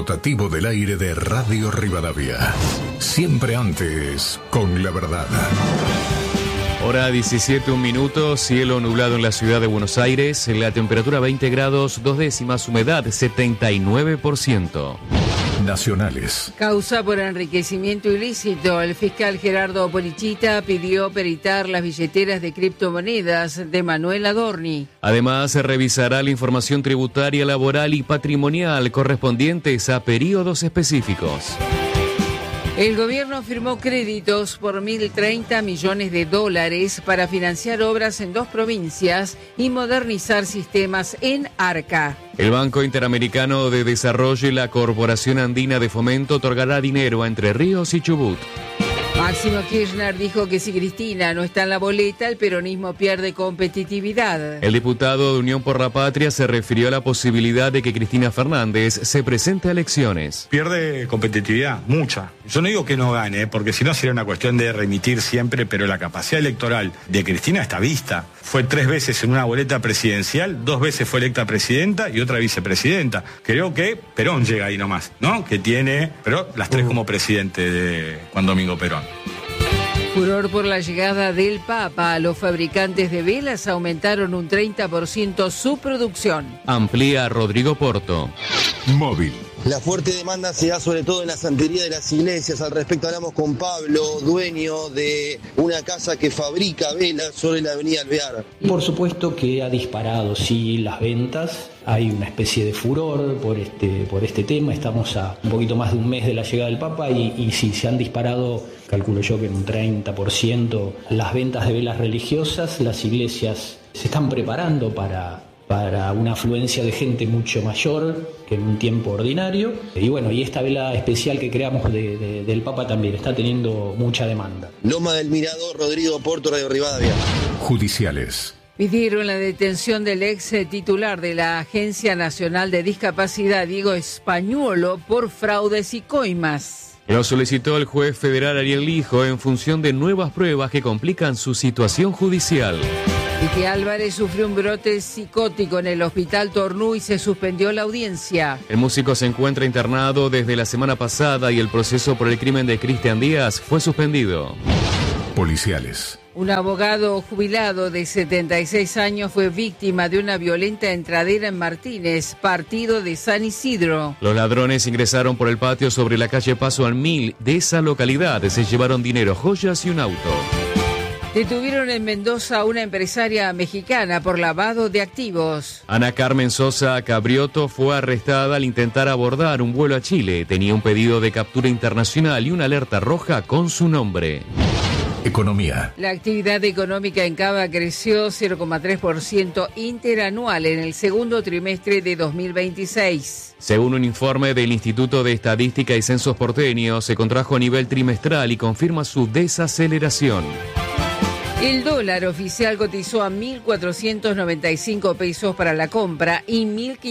rotativo del aire de Radio Rivadavia. Siempre antes, con la verdad. Hora 17, 1 minuto, cielo nublado en la ciudad de Buenos Aires, la temperatura 20 grados, 2 décimas, humedad 79%. Nacionales. Causa por enriquecimiento ilícito. El fiscal Gerardo Polichita pidió peritar las billeteras de criptomonedas de Manuel Adorni. Además, se revisará la información tributaria, laboral y patrimonial correspondientes a periodos específicos. El gobierno firmó créditos por 1.030 millones de dólares para financiar obras en 2 provincias y modernizar sistemas en Arca. El Banco Interamericano de Desarrollo y la Corporación Andina de Fomento otorgará dinero a Entre Ríos y Chubut. Máximo Kirchner dijo que si Cristina no está en la boleta, el peronismo pierde competitividad. El diputado de Unión por la Patria se refirió a la posibilidad de que Cristina Fernández se presente a elecciones. Pierde competitividad, mucha. Yo no digo que no gane, porque si no sería una cuestión de remitir siempre, pero la capacidad electoral de Cristina está vista. Fue 3 veces en una boleta presidencial, 2 veces fue electa presidenta y otra vicepresidenta. Creo que Perón llega ahí nomás, ¿no? Que tiene, pero las 3 como presidente de Juan Domingo Perón. Furor por la llegada del Papa. Los fabricantes de velas aumentaron un 30% su producción. Amplía Rodrigo Porto. Móvil. La fuerte demanda se da sobre todo en la santería de las iglesias. Al respecto hablamos con Pablo, dueño de una casa que fabrica velas sobre la avenida Alvear. Por supuesto que ha disparado, sí, las ventas. Hay una especie de furor por este tema. Estamos a un poquito más de un mes de la llegada del Papa y sí, se han disparado, calculo yo que en un 30%, las ventas de velas religiosas. Las iglesias se están preparando para una afluencia de gente mucho mayor que en un tiempo ordinario. Y bueno, y esta vela especial que creamos del Papa también está teniendo mucha demanda. Loma del Mirador, Rodrigo Porto, Radio Rivadavia. Judiciales. Pidieron la detención del ex titular de la Agencia Nacional de Discapacidad, Diego Españuolo, por fraudes y coimas. Lo solicitó el juez federal Ariel Lijo en función de nuevas pruebas que complican su situación judicial. Vicky Álvarez sufrió un brote psicótico en el hospital Tornú y se suspendió la audiencia. El músico se encuentra internado desde la semana pasada y el proceso por el crimen de Cristian Díaz fue suspendido. Policiales. Un abogado jubilado de 76 años fue víctima de una violenta entradera en Martínez, partido de San Isidro. Los ladrones ingresaron por el patio sobre la calle Paso al Mil de esa localidad. Se llevaron dinero, joyas y un auto. Detuvieron en Mendoza a una empresaria mexicana por lavado de activos. Ana Carmen Sosa Cabrioto fue arrestada al intentar abordar un vuelo a Chile. Tenía un pedido de captura internacional y una alerta roja con su nombre. Economía. La actividad económica en Cava creció 0,3% interanual en el segundo trimestre de 2026. Según un informe del Instituto de Estadística y Censos Porteño, se contrajo a nivel trimestral y confirma su desaceleración. El dólar oficial cotizó a 1.495 pesos para la compra y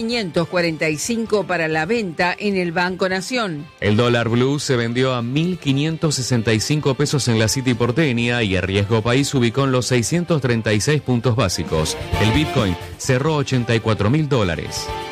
1.545 para la venta en el Banco Nación. El dólar blue se vendió a 1.565 pesos en la City porteña y el riesgo país se ubicó en los 636 puntos básicos. El Bitcoin cerró $84.000.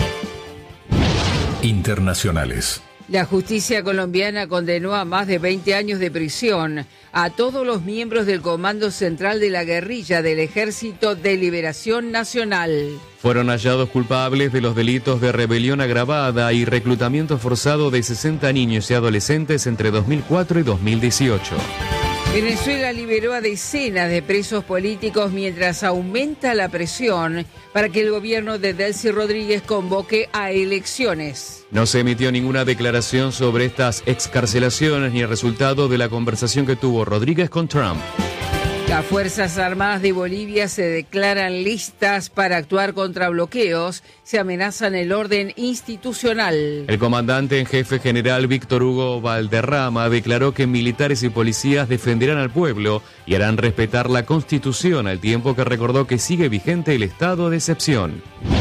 Internacionales. La justicia colombiana condenó a más de 20 años de prisión a todos los miembros del Comando Central de la Guerrilla del Ejército de Liberación Nacional. Fueron hallados culpables de los delitos de rebelión agravada y reclutamiento forzado de 60 niños y adolescentes entre 2004 y 2018. Venezuela liberó a decenas de presos políticos mientras aumenta la presión para que el gobierno de Delcy Rodríguez convoque a elecciones. No se emitió ninguna declaración sobre estas excarcelaciones ni el resultado de la conversación que tuvo Rodríguez con Trump. Las Fuerzas Armadas de Bolivia se declaran listas para actuar contra bloqueos. Se amenazan el orden institucional. El comandante en jefe general Víctor Hugo Valderrama declaró que militares y policías defenderán al pueblo y harán respetar la Constitución, al tiempo que recordó que sigue vigente el estado de excepción.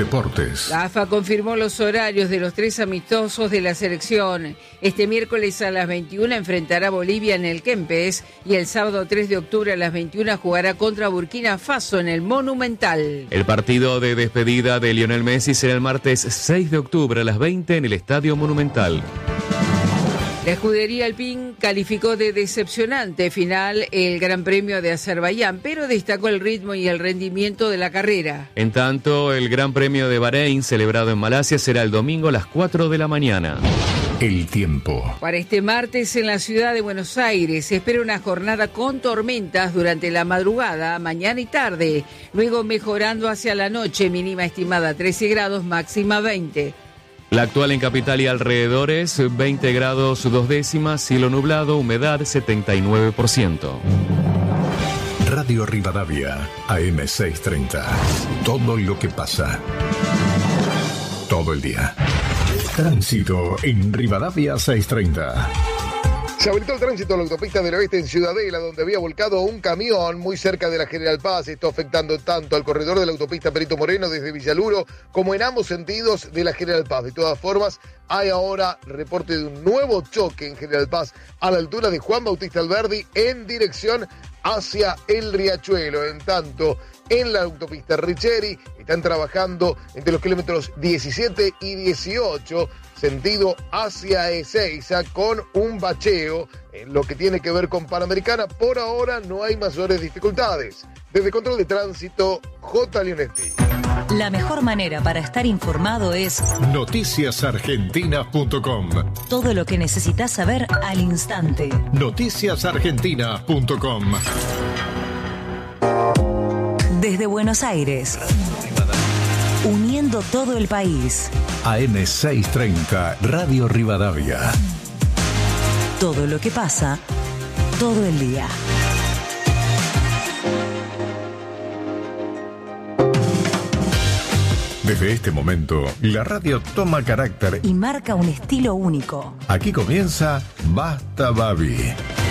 deportes. La AFA confirmó los horarios de los 3 amistosos de la selección. Este miércoles a las 21 enfrentará a Bolivia en el Kempes y el sábado 3 de octubre a las 21 jugará contra Burkina Faso en el Monumental. El partido de despedida de Lionel Messi será el martes 6 de octubre a las 20 en el Estadio Monumental. La escudería Alpine calificó de decepcionante final el Gran Premio de Azerbaiyán, pero destacó el ritmo y el rendimiento de la carrera. En tanto, el Gran Premio de Bahrein, celebrado en Malasia, será el domingo a las 4 de la mañana. El tiempo. Para este martes en la ciudad de Buenos Aires se espera una jornada con tormentas durante la madrugada, mañana y tarde, luego mejorando hacia la noche, mínima estimada 13 grados, máxima 20. La actual en Capital y alrededores, 20 grados 2 décimas, cielo nublado, humedad 79%. Radio Rivadavia, AM630. Todo lo que pasa. Todo el día. Tránsito en Rivadavia 630. Se habilitó el tránsito a la autopista del oeste en Ciudadela, donde había volcado un camión muy cerca de la General Paz. Esto afectando tanto al corredor de la autopista Perito Moreno desde Villaluro como en ambos sentidos de la General Paz. De todas formas, hay ahora reporte de un nuevo choque en General Paz a la altura de Juan Bautista Alberdi en dirección hacia el Riachuelo. En tanto, en la autopista Richeri están trabajando entre los kilómetros 17 y 18, sentido hacia Ezeiza, con un bacheo en lo que tiene que ver con Panamericana. Por ahora no hay mayores dificultades. Desde Control de Tránsito, J. Leonetti. La mejor manera para estar informado es noticiasargentinas.com. Todo lo que necesitas saber al instante. noticiasargentinas.com. Desde Buenos Aires, uniendo todo el país. AM630, Radio Rivadavia. Todo lo que pasa, todo el día. Desde este momento, la radio toma carácter y marca un estilo único. Aquí comienza Basta Babi.